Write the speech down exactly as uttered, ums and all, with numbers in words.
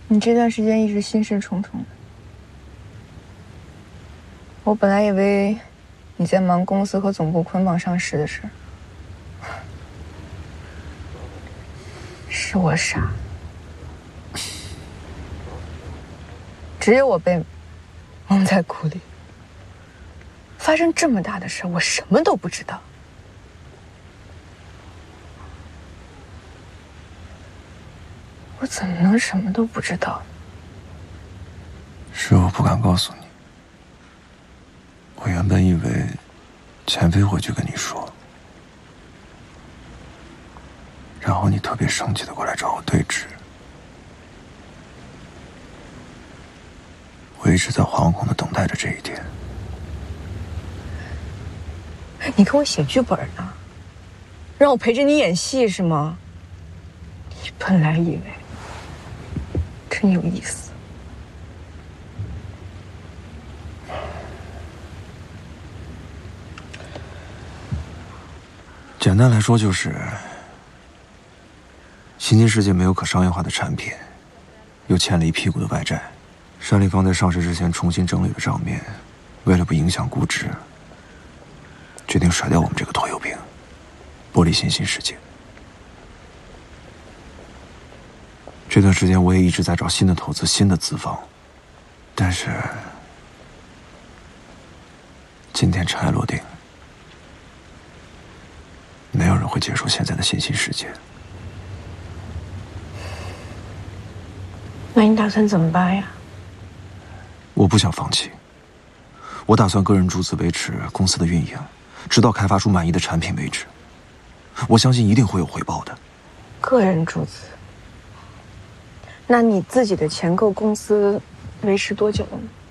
你这段时间一直心事重重的，我本来以为你在忙公司和总部捆绑上市的事，是我傻，只有我被蒙在鼓里。发生这么大的事，我什么都不知道。我怎么能什么都不知道？ 是我不敢告诉你。我原本以为钱飞回去跟你说，然后你特别生气的过来找我对峙。我一直在惶恐的等待着这一天。 你跟我写剧本呢，让我陪着你演戏是吗？你本来以为真有意思。 简单来说就是，新兴世界没有可商业化的产品，又欠了一屁股的外债。单立方在上市之前重新整理了账面，为了不影响估值，决定甩掉我们这个拖油瓶，剥离新兴世界。这段时间我也一直在找新的投资、新的资方，但是今天尘埃落定，没有人会接受现在的新兴世界。 那你打算怎么办呀？ 我不想放弃，我打算个人注资维持公司的运营，直到开发出满意的产品为止。我相信一定会有回报的。 个人注资？那你自己的钱够公司维持多久了呢？